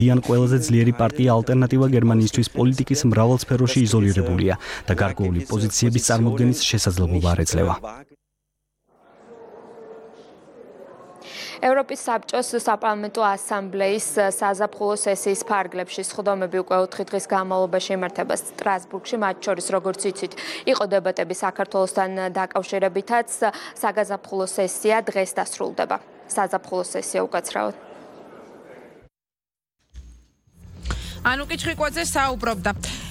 იან ყველაზე ძლიერი პარტია ალტერნატივა გერმანიისთვის პოლიტიკის მრავალ სფეროში იზოლირებულია და გარკვეული პოზიციების წარმოდგენის შესაძლებლობა არ ეძლევა. ევროპის საბჭოს საპარლამენტო ასამბლეის საზაფხულო სესიის ფარგლებში სხდომები უკვე 4 დღის განმავლობაში იმართება სტრასბურგში, მათ შორის, როგორც იცით, იყო დებატები საქართველოსთან დაკავშირებითაც. საგაზაფხულო სესია დღეს დასრულდება. საზაფხულო სესია უკაცრავად. ანუკი ჩხიკვაძე საუბრობდა.